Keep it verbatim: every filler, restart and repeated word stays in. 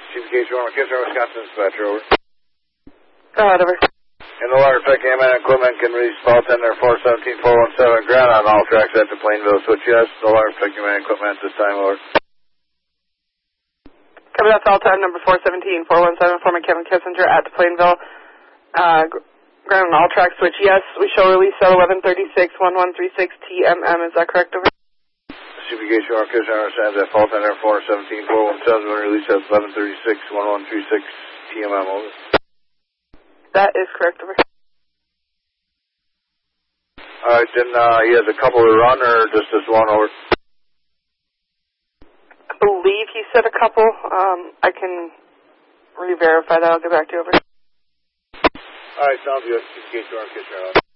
Chief of Case one, Kitchener, Wisconsin, dispatcher, over. Go ahead, over. In the water truck, A M N equipment can release ball tender four seventeen four one seven ground on all tracks at the Plainville switch, yes. The water truck, A M N equipment at this time, over. Copy that, all time number four seventeen four one seven, Foreman Kevin Kissinger at the Plainville. Uh, ground on all tracks switch, yes. We shall release at eleven thirty-six one one three six T M M, is that correct, over? Chief of Case one, Kitchener, understands that ball tender four seventeen four one seven will release at eleven thirty-six one one three six T M M, over. That is correct, over. Alright, then uh, he has a couple to run, or just this one, over? I believe he said a couple. Um, I can re-verify that. I'll get back to you, over. Alright, sounds good. Chief of Case one, Kitchener.